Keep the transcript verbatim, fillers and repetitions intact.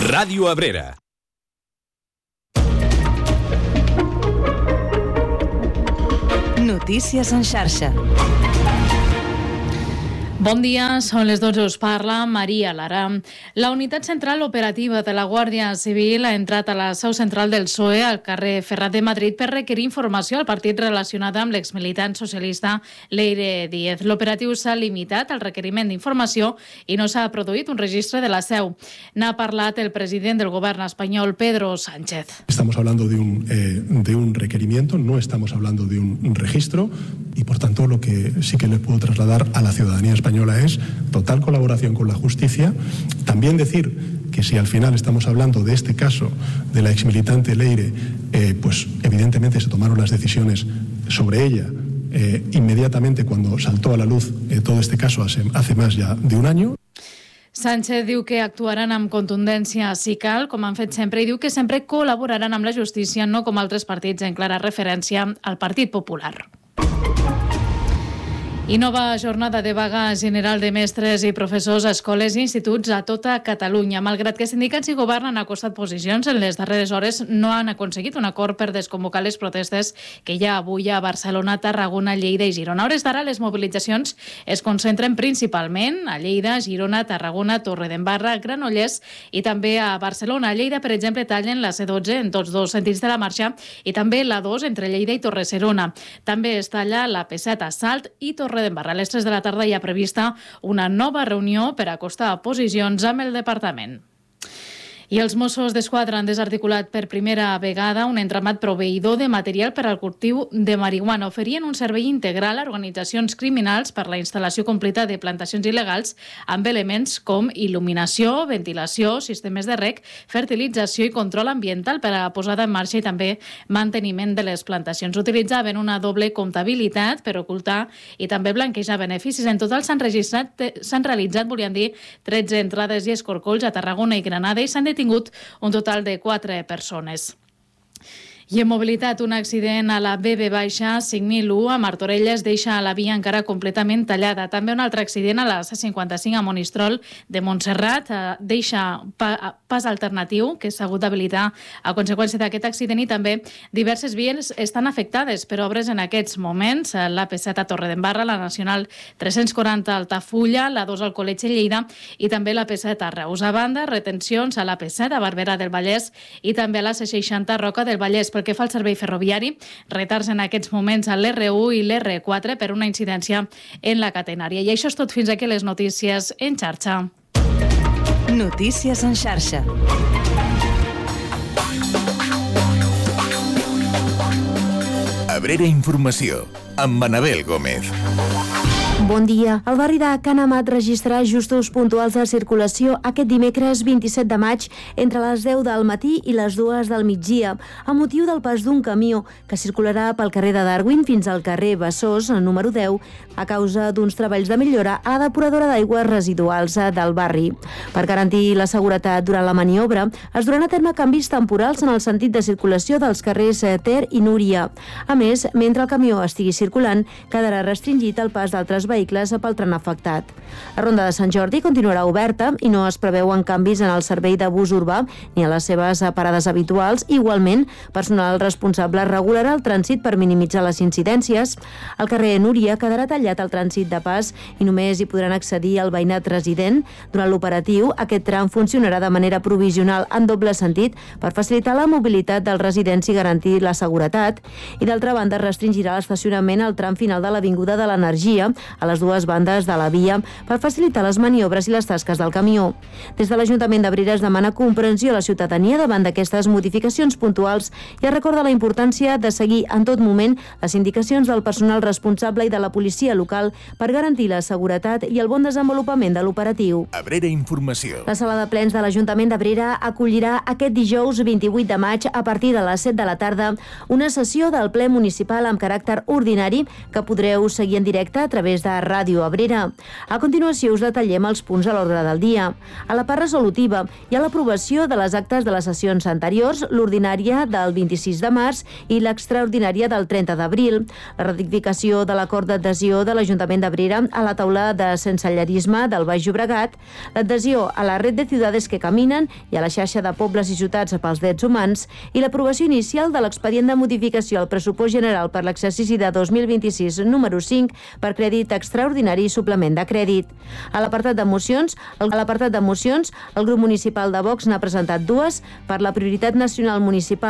Ràdio Abrera. Notícies en xarxa. Bon dia, són les dotze, us parla Maria Lara. La unitat central operativa de la Guàrdia Civil ha entrat a la seu central del P S O E al carrer Ferrat de Madrid per requerir informació al partit relacionada amb l'exmilitant socialista Leire Díez. L'operatiu s'ha limitat al requeriment d'informació i no s'ha produït un registre de la seu. N'ha parlat el president del govern espanyol, Pedro Sánchez. Estamos hablando de un, eh, de un requerimiento, no estamos hablando de un registro y, por tanto, lo que sí que le puedo trasladar a la ciudadanía española es total colaboración con la justicia. También decir que si al final estamos hablando de este caso de la exmilitante Leire, eh, pues evidentemente se tomaron las decisiones sobre ella eh, inmediatamente cuando saltó a la luz eh, todo este caso hace, hace más ya de un año. Sánchez diu que actuaran amb contundència si cal, com han fet sempre, i diu que sempre col·laboraran amb la justícia, no com altres partits, en clara referència al Partit Popular. I nova jornada de vaga general de mestres i professors a escoles i instituts a tota Catalunya. Malgrat que sindicats i govern han acostat posicions, en les darreres hores no han aconseguit un acord per desconvocar les protestes que hi ha avui a Barcelona, Tarragona, Lleida i Girona. A hores d'ara, les mobilitzacions es concentren principalment a Lleida, Girona, Tarragona, Torredembarra, Granollers i també a Barcelona. A Lleida, per exemple, tallen la C dotze en tots dos sentits de la marxa i també la dos entre Lleida i Torre-serona. També es talla la P set a Salt i Torre Torredembarra. A les tres de la tarda hi ha prevista una nova reunió per acostar posicions amb el departament. I els Mossos d'Esquadra han desarticulat per primera vegada un entramat proveïdor de material per al cultiu de marihuana. Oferien un servei integral a organitzacions criminals per la instal·lació completa de plantacions il·legals amb elements com il·luminació, ventilació, sistemes de reg, fertilització i control ambiental per a la posada en marxa i també manteniment de les plantacions. Utilitzaven una doble comptabilitat per ocultar i també blanquejar beneficis. En total s'han registrat, s'han realitzat, volien dir, tretze entrades i escorcolls a Tarragona i Granada i s'han detingut un total de quatre persones. I en mobilitat, un accident a la B B cinc mil u a Martorelles deixa la via encara completament tallada. També un altre accident a la C cinquanta-cinc a Monistrol de Montserrat deixa pas alternatiu que s'ha hagut d'habilitar a conseqüència d'aquest accident i també diverses vies estan afectades per obres en aquests moments. La P set a Torredembarra, la Nacional tres-cents quaranta a Altafulla, la dos al Col·legi Lleida i també la P set a Reus. A banda, retencions a la P set a Barberà del Vallès i també a la C seixanta a Roca del Vallès. Pel que fa al servei ferroviari, retards en aquests moments a l'R u i l'R quatre per una incidència en la catenària. I això és tot, fins aquí les notícies en xarxa. Notícies en xarxa. Abrera Informació, amb Anabel Gómez. Bon dia. El barri de Can Amat registrarà ajustos puntuals de circulació aquest dimecres vint-i-set de maig entre les deu del matí i les dues del migdia, a motiu del pas d'un camió que circularà pel carrer de Darwin fins al carrer Besòs, número deu, a causa d'uns treballs de millora a la depuradora d'aigües residuals del barri. Per garantir la seguretat durant la maniobra, es duran a terme canvis temporals en el sentit de circulació dels carrers Ter i Núria. A més, mentre el camió estigui circulant, quedarà restringit el pas d'altres vehicles pel tram afectat. La Ronda de Sant Jordi continuarà oberta i no es preveuen canvis en el servei de bus urbà ni a les seves parades habituals. Igualment, personal responsable regularà el trànsit per minimitzar les incidències. El carrer Núria quedarà tallat al trànsit de pas i només hi podran accedir el veïnat resident. Durant l'operatiu, aquest tram funcionarà de manera provisional en doble sentit per facilitar la mobilitat dels residents i garantir la seguretat. I d'altra banda, restringirà l'estacionament al tram final de l'Avinguda de l'Energia, a les dues bandes de la via, per facilitar les maniobres i les tasques del camió. Des de l'Ajuntament d'Abrera es demana comprensió a la ciutadania davant d'aquestes modificacions puntuals i es recorda la importància de seguir en tot moment les indicacions del personal responsable i de la policia local per garantir la seguretat i el bon desenvolupament de l'operatiu. Abrera Informació. La sala de plens de l'Ajuntament d'Abrera acollirà aquest dijous vint-i-vuit de maig a partir de les set de la tarda una sessió del ple municipal amb caràcter ordinari que podreu seguir en directe a través de Ràdio Abrera. A continuació us detallem els punts a l'ordre del dia. A la part resolutiva hi ha l'aprovació de les actes de les sessions anteriors, l'ordinària del vint-i-sis de març i l'extraordinària del trenta d'abril, la ratificació de l'acord d'adhesió de l'Ajuntament d'Abrera a la taula de sensellarisme del Baix Llobregat, l'adhesió a la Red de Ciudades que Caminen i a la xarxa de pobles i ciutats pels drets humans i l'aprovació inicial de l'expedient de modificació al pressupost general per l'exercici de dos mil vint-i-sis número cinc per crèdit extraordinari i suplement de crèdit. A l'apartat de mocions, a l'apartat de mocions, el grup municipal de Vox n'ha presentat dues per la prioritat nacional municipal